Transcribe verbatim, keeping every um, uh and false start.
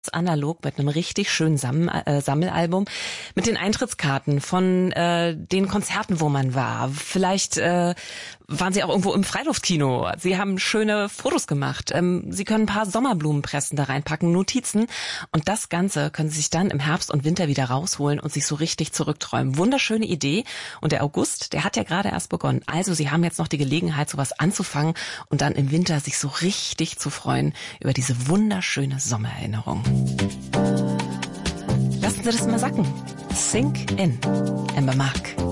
analog mit einem richtig schönen Sam- äh, Sammelalbum mit den Eintrittskarten von äh, den Konzerten, wo man war. Vielleicht äh, waren Sie auch irgendwo im Freiluftkino. Sie haben schöne Fotos gemacht. Ähm, Sie können ein paar Sommerblumenpressen da reinpacken, Notizen. Und das Ganze können Sie sich dann im Herbst und Winter wieder rausholen und sich so richtig zurückträumen. Wunderschöne Idee. Und der August, der hat ja gerade erst begonnen. Also Sie haben jetzt noch die Gelegenheit, sowas anzufangen und dann im Winter sich so richtig zu freuen über diese wunderschöne Sommererinnerung. Lassen Sie das mal sacken. Sink in. Emma Mark.